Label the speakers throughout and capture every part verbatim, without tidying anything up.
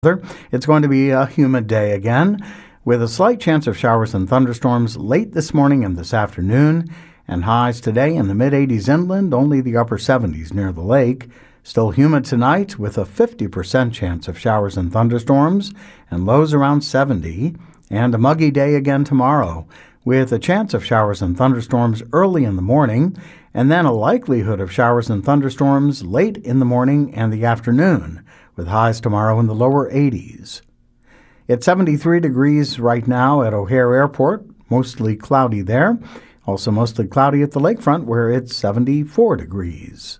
Speaker 1: It's going to be a humid day again, with a slight chance of showers and thunderstorms late this morning and this afternoon, and highs today in the mid-eighties inland, only the upper seventies near the lake. Still humid tonight, with a fifty percent chance of showers and thunderstorms, and lows around seventy, and a muggy day again tomorrow, with a chance of showers and thunderstorms early in the morning, and then a likelihood of showers and thunderstorms late in the morning and the afternoon, with highs tomorrow in the lower eighties. It's seventy-three degrees right now at O'Hare Airport, mostly cloudy there. Also mostly cloudy at the lakefront, where it's seventy-four degrees.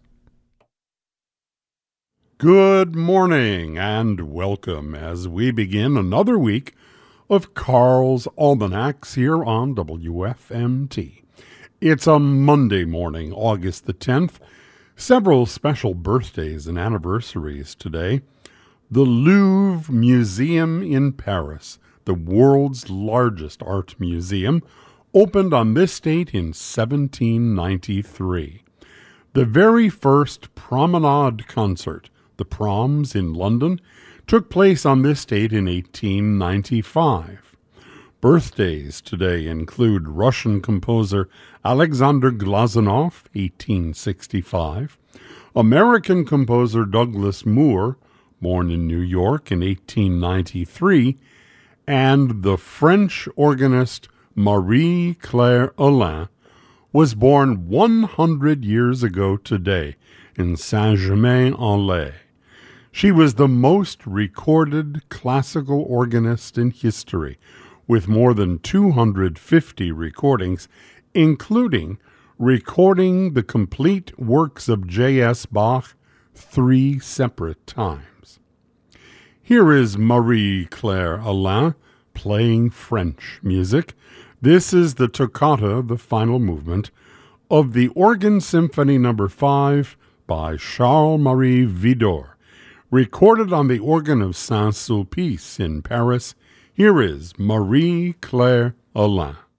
Speaker 2: Good morning and welcome as we begin another week of Carl's Almanacs here on W F M T. It's a Monday morning, August the tenth. Several special birthdays and anniversaries today. The Louvre Museum in Paris, the world's largest art museum, opened on this date in seventeen ninety-three. The very first promenade concert, the Proms in London, took place on this date in eighteen ninety-five. Birthdays today include Russian composer Alexander Glazunov, eighteen sixty-five, American composer Douglas Moore, born in New York in eighteen ninety-three, and the French organist Marie-Claire Alain was born one hundred years ago today in Saint-Germain-en-Laye. She was the most recorded classical organist in history, with more than two hundred fifty recordings, including recording the complete works of J S Bach three separate times. Here is Marie-Claire Alain playing French music. This is the toccata, the final movement, of the Organ Symphony number five by Charles-Marie Widor, recorded on the organ of Saint-Sulpice in Paris. Here is Marie-Claire Alain.